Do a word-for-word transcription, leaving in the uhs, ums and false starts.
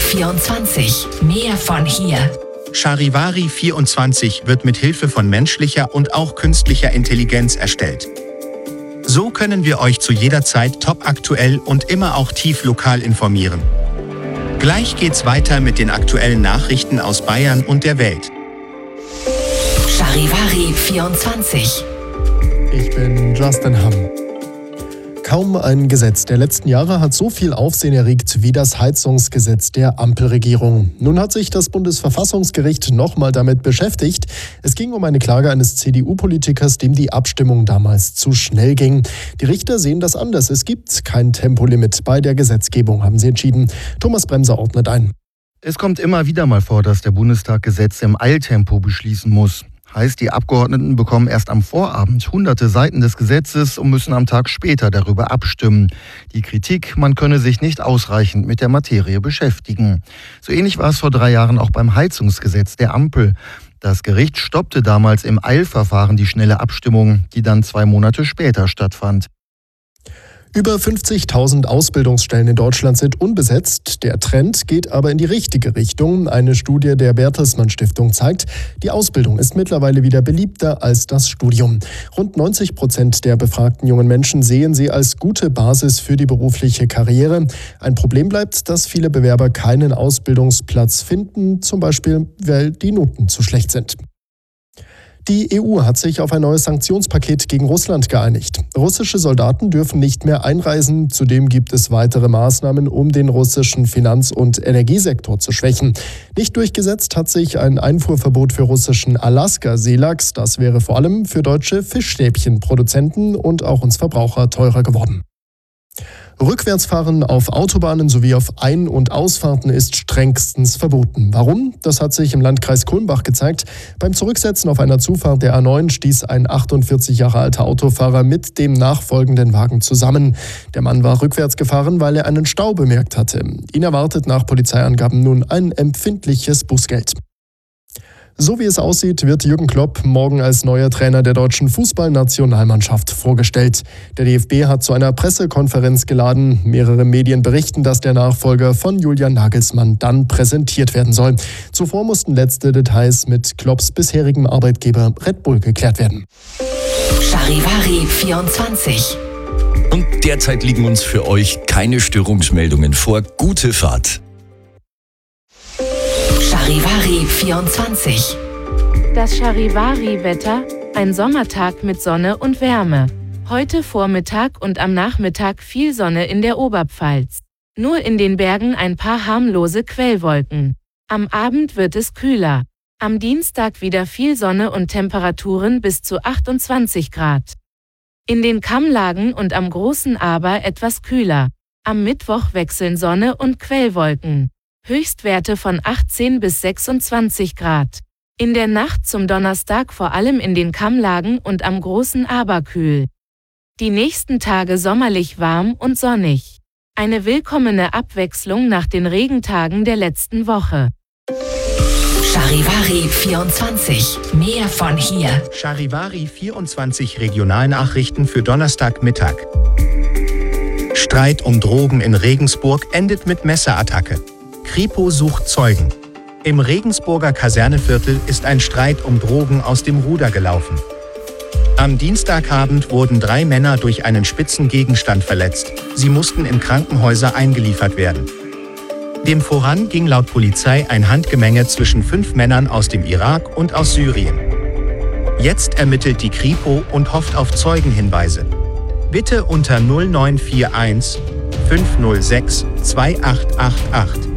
vierundzwanzig. Mehr von hier. Charivari vierundzwanzig wird mit Hilfe von menschlicher und auch künstlicher Intelligenz erstellt. So können wir euch zu jeder Zeit topaktuell und immer auch tief lokal informieren. Gleich geht's weiter mit den aktuellen Nachrichten aus Bayern und der Welt. Charivari vierundzwanzig. Ich bin Justin Hamm. Kaum ein Gesetz der letzten Jahre hat so viel Aufsehen erregt wie das Heizungsgesetz der Ampelregierung. Nun hat sich das Bundesverfassungsgericht nochmal damit beschäftigt. Es ging um eine Klage eines C D U-Politikers, dem die Abstimmung damals zu schnell ging. Die Richter sehen das anders. Es gibt kein Tempolimit bei der Gesetzgebung, haben sie entschieden. Thomas Bremser ordnet ein. Es kommt immer wieder mal vor, dass der Bundestag Gesetze im Eiltempo beschließen muss. Heißt, die Abgeordneten bekommen erst am Vorabend hunderte Seiten des Gesetzes und müssen am Tag später darüber abstimmen. Die Kritik, man könne sich nicht ausreichend mit der Materie beschäftigen. So ähnlich war es vor drei Jahren auch beim Heizungsgesetz der Ampel. Das Gericht stoppte damals im Eilverfahren die schnelle Abstimmung, die dann zwei Monate später stattfand. Über fünfzigtausend Ausbildungsstellen in Deutschland sind unbesetzt. Der Trend geht aber in die richtige Richtung. Eine Studie der Bertelsmann Stiftung zeigt, die Ausbildung ist mittlerweile wieder beliebter als das Studium. Rund neunzig Prozent der befragten jungen Menschen sehen sie als gute Basis für die berufliche Karriere. Ein Problem bleibt, dass viele Bewerber keinen Ausbildungsplatz finden, zum Beispiel, weil die Noten zu schlecht sind. Die E U hat sich auf ein neues Sanktionspaket gegen Russland geeinigt. Russische Soldaten dürfen nicht mehr einreisen. Zudem gibt es weitere Maßnahmen, um den russischen Finanz- und Energiesektor zu schwächen. Nicht durchgesetzt hat sich ein Einfuhrverbot für russischen Alaska-Seelachs. Das wäre vor allem für deutsche Fischstäbchenproduzenten und auch uns Verbraucher teurer geworden. Rückwärtsfahren auf Autobahnen sowie auf Ein- und Ausfahrten ist strengstens verboten. Warum? Das hat sich im Landkreis Kulmbach gezeigt. Beim Zurücksetzen auf einer Zufahrt der A neun stieß ein achtundvierzig Jahre alter Autofahrer mit dem nachfolgenden Wagen zusammen. Der Mann war rückwärts gefahren, weil er einen Stau bemerkt hatte. Ihn erwartet nach Polizeiangaben nun ein empfindliches Bußgeld. So wie es aussieht, wird Jürgen Klopp morgen als neuer Trainer der deutschen Fußballnationalmannschaft vorgestellt. Der D F B hat zu einer Pressekonferenz geladen. Mehrere Medien berichten, dass der Nachfolger von Julian Nagelsmann dann präsentiert werden soll. Zuvor mussten letzte Details mit Klopps bisherigem Arbeitgeber Red Bull geklärt werden. Charivari vierundzwanzig. Und derzeit liegen uns für euch keine Störungsmeldungen vor. Gute Fahrt. Charivari vierundzwanzig. Das Charivari-Wetter, ein Sommertag mit Sonne und Wärme. Heute Vormittag und am Nachmittag viel Sonne in der Oberpfalz. Nur in den Bergen ein paar harmlose Quellwolken. Am Abend wird es kühler. Am Dienstag wieder viel Sonne und Temperaturen bis zu achtundzwanzig Grad. In den Kammlagen und am Großen Aber etwas kühler. Am Mittwoch wechseln Sonne und Quellwolken. Höchstwerte von achtzehn bis sechsundzwanzig Grad. In der Nacht zum Donnerstag vor allem in den Kammlagen und am Großen Aber kühl. Die nächsten Tage sommerlich warm und sonnig. Eine willkommene Abwechslung nach den Regentagen der letzten Woche. Charivari vierundzwanzig. Mehr von hier. Charivari vierundzwanzig Regionalnachrichten für Donnerstagmittag. Streit um Drogen in Regensburg endet mit Messerattacke. Kripo sucht Zeugen. Im Regensburger Kaserneviertel ist ein Streit um Drogen aus dem Ruder gelaufen. Am Dienstagabend wurden drei Männer durch einen spitzen Gegenstand verletzt. Sie mussten in Krankenhäuser eingeliefert werden. Dem voran ging laut Polizei ein Handgemenge zwischen fünf Männern aus dem Irak und aus Syrien. Jetzt ermittelt die Kripo und hofft auf Zeugenhinweise. Bitte unter null neun vier eins fünf null sechs zwei acht acht acht.